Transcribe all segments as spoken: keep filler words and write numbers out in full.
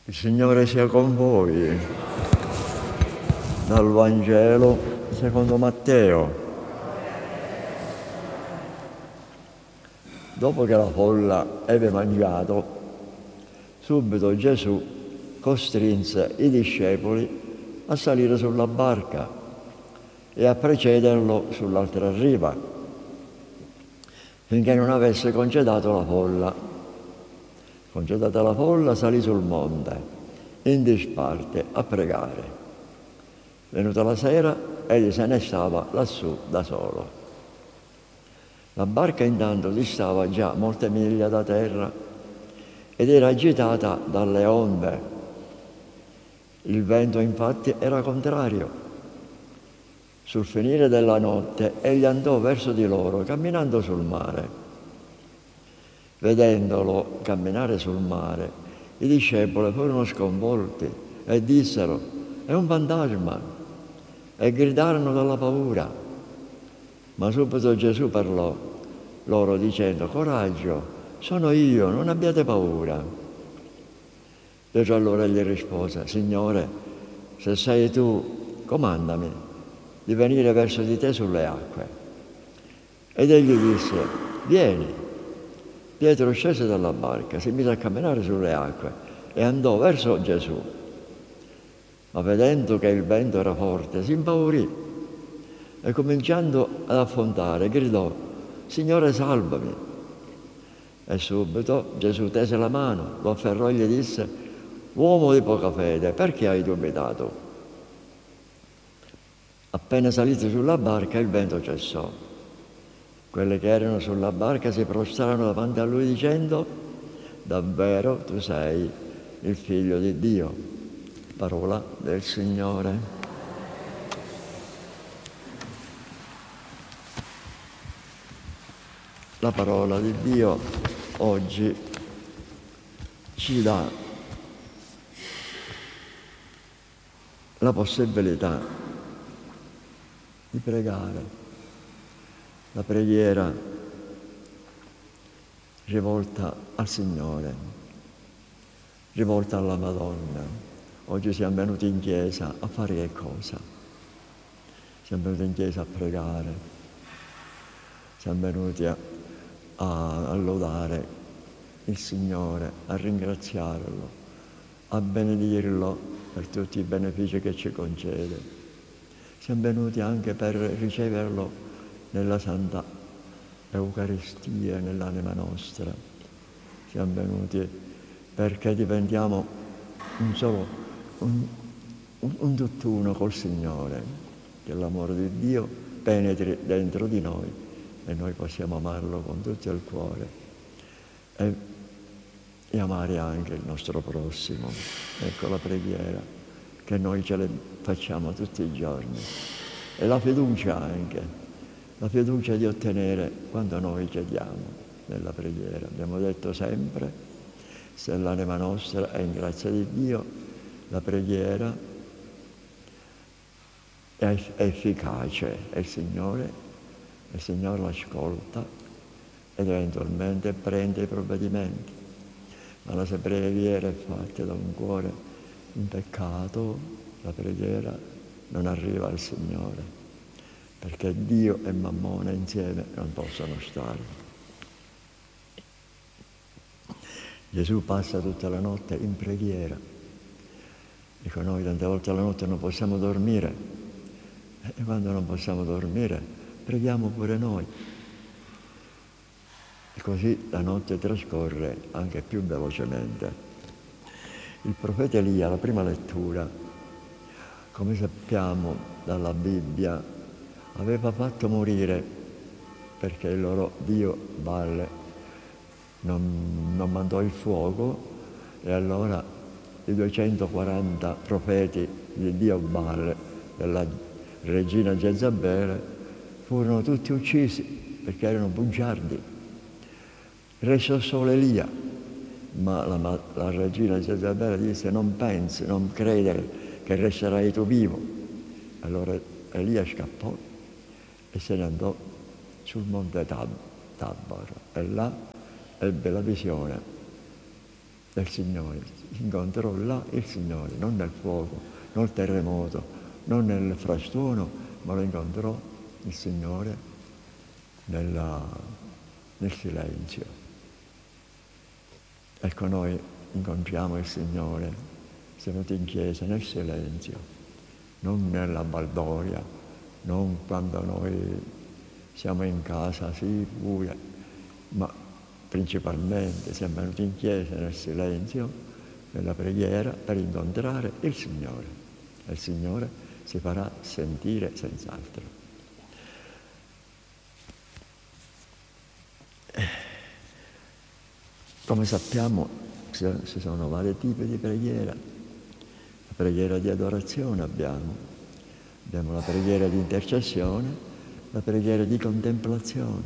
Il Signore sia con voi. Dal Vangelo secondo Matteo. Dopo che la folla ebbe mangiato, subito Gesù costrinse i discepoli a salire sulla barca e a precederlo sull'altra riva, finché non avesse congedato la folla. Concedata la folla, salì sul monte, in disparte, a pregare. Venuta la sera, egli se ne stava lassù da solo. La barca intanto distava già molte miglia da terra ed era agitata dalle onde. Il vento infatti era contrario. Sul finire della notte egli andò verso di loro, camminando sul mare. Vedendolo camminare sul mare, i discepoli furono sconvolti e dissero: «È un fantasma!» e gridarono dalla paura. Ma subito Gesù parlò loro dicendo: «Coraggio, sono io, non abbiate paura». Gesù allora gli rispose: «Signore, se sei tu, comandami di venire verso di te sulle acque». Ed egli disse: «Vieni». Pietro scese dalla barca, si mise a camminare sulle acque e andò verso Gesù. Ma vedendo che il vento era forte, si impaurì e cominciando ad affondare gridò: «Signore, salvami!» E subito Gesù tese la mano, lo afferrò e gli disse: «Uomo di poca fede, perché hai dubitato?» Appena saliti sulla barca, il vento cessò. Quelli che erano sulla barca si prostrarono davanti a lui dicendo: «Davvero tu sei il Figlio di Dio». Parola del Signore. La parola di Dio oggi ci dà la possibilità di pregare. La preghiera rivolta al Signore, rivolta alla Madonna. Oggi siamo venuti in chiesa a fare che cosa? Siamo venuti in chiesa a pregare, siamo venuti a, a, a lodare il Signore, a ringraziarlo, a benedirlo per tutti i benefici che ci concede. Siamo venuti anche per riceverlo nella Santa Eucaristia, nell'anima nostra. Siamo venuti perché diventiamo un solo, un, un, un tutt'uno col Signore, che l'amore di Dio penetri dentro di noi e noi possiamo amarlo con tutto il cuore e, e amare anche il nostro prossimo. Ecco la preghiera, che noi ce le facciamo tutti i giorni. E la fiducia anche. La fiducia di ottenere quando noi chiediamo nella preghiera. Abbiamo detto sempre, se l'anima nostra è in grazia di Dio, la preghiera è efficace e il Signore, il Signore l'ascolta ed eventualmente prende i provvedimenti. Ma se la preghiera è fatta da un cuore in peccato, la preghiera non arriva al Signore. Perché Dio e Mammona insieme non possono stare. Gesù passa tutta la notte in preghiera. Dico, noi tante volte alla notte non possiamo dormire. E quando non possiamo dormire, preghiamo pure noi. E così la notte trascorre anche più velocemente. Il profeta Elia, la prima lettura, come sappiamo dalla Bibbia, aveva fatto morire, perché il loro dio Baal non, non mandò il fuoco, e allora i duecentoquaranta profeti di dio Baal, della regina Jezabele, furono tutti uccisi perché erano bugiardi. Restò solo Elia, ma la, la regina Jezabele disse: «Non pensi, non credere che resterai tu vivo». Allora Elia scappò e se ne andò sul monte Tab- Tabor e là ebbe la visione del Signore. Incontrerò là il Signore, non nel fuoco, non nel terremoto, non nel frastuono, ma lo incontrerò il Signore nella, nel silenzio. Ecco, noi incontriamo il Signore, siamo venuti in chiesa nel silenzio, non nella baldoria, non quando noi siamo in casa, sì, pure, ma principalmente siamo venuti in chiesa nel silenzio, nella preghiera, per incontrare il Signore. E il Signore si farà sentire senz'altro. Come sappiamo, ci sono vari tipi di preghiera. La preghiera di adorazione abbiamo, abbiamo la preghiera di intercessione, la preghiera di contemplazione,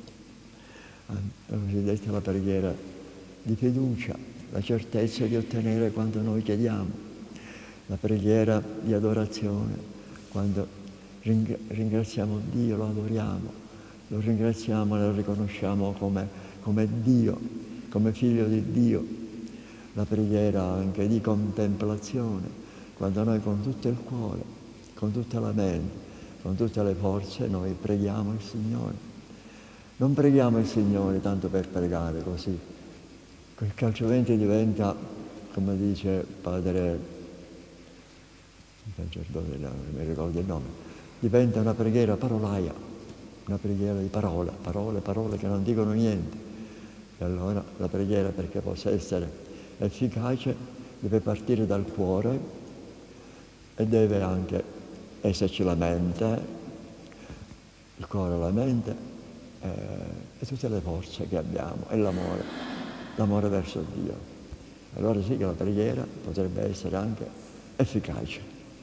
la cosiddetta la preghiera di fiducia, la certezza di ottenere quanto noi chiediamo, la preghiera di adorazione, quando ringraziamo Dio, lo adoriamo, lo ringraziamo e lo riconosciamo come, come Dio, come figlio di Dio. La preghiera anche di contemplazione, quando noi con tutto il cuore, con tutta la mente, con tutte le forze, noi preghiamo il Signore. Non preghiamo il Signore tanto per pregare così, perché altrimenti diventa, come dice padre, il sacerdote, non mi ricordo il nome, diventa una preghiera parolaia, una preghiera di parola, parole, parole che non dicono niente. E allora la preghiera, perché possa essere efficace, deve partire dal cuore e deve anche esserci la mente, il cuore, la mente eh, e tutte le forze che abbiamo e l'amore, l'amore verso Dio. Allora sì che la preghiera potrebbe essere anche efficace.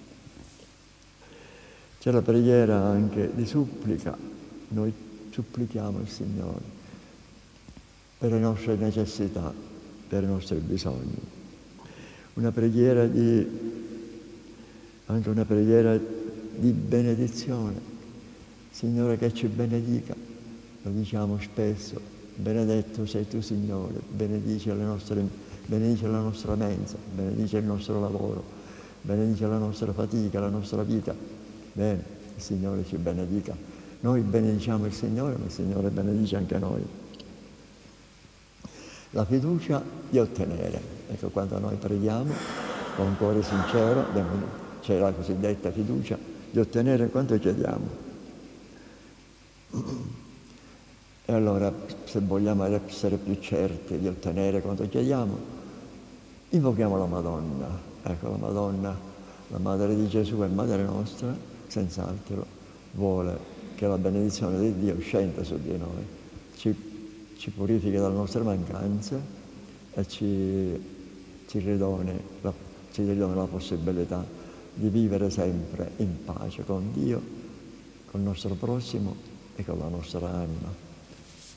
C'è la preghiera anche di supplica, noi supplichiamo il Signore per le nostre necessità, per i nostri bisogni. Una preghiera di, anche una preghiera di benedizione. Signore, che ci benedica, lo diciamo spesso, benedetto sei tu Signore, benedici le nostre, benedici la nostra mensa, benedici il nostro lavoro, benedici la nostra fatica, la nostra vita. Bene, il Signore ci benedica. Noi benediciamo il Signore, ma il Signore benedice anche noi. La fiducia di ottenere. Ecco, quando noi preghiamo con cuore sincero, c'è la cosiddetta fiducia di ottenere quanto chiediamo. E allora, se vogliamo essere più certi di ottenere quanto chiediamo, invochiamo la Madonna. Ecco, la Madonna, la Madre di Gesù e Madre nostra, senz'altro vuole che la benedizione di Dio scenda su di noi, ci ci purifichi dalle nostre mancanze e ci, ci, ridoni la, ci ridoni la possibilità di vivere sempre in pace con Dio, con il nostro prossimo e con la nostra anima.